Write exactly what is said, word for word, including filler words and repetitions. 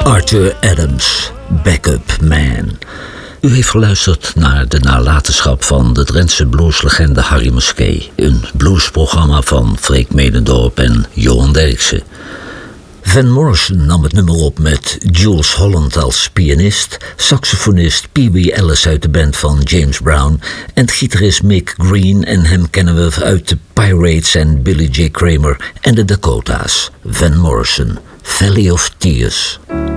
Arthur Adams, Backup Man. U heeft geluisterd naar de nalatenschap van de Drentse blueslegende Harry Musquet. Een bluesprogramma van Freek Medendorp en Johan Derksen. Van Morrison nam het nummer op met Jools Holland als pianist, saxofonist Pee Wee Ellis uit de band van James Brown en gitarist Mick Green, en hem kennen we uit de Pirates en Billy J. Kramer en de Dakota's. Van Morrison, Valley of Tears.